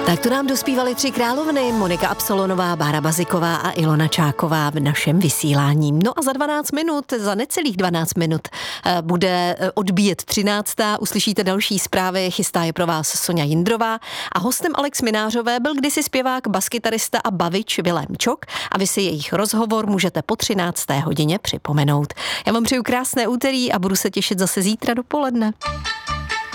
Tak to nám dospívali 3 královny, Monika Absolonová, Bára Baziková a Ilona Čáková v našem vysílání. No a za necelých 12 minut bude odbíjet 13. Uslyšíte další zprávy, chystá je pro vás Sonja Jindrová a hostem Alex Minářové byl kdysi zpěvák, baskytarista a bavič Vilém Čok a vy si jejich rozhovor můžete po 13. hodině připomenout. Já vám přeju krásné úterý a budu se těšit zase zítra dopoledne.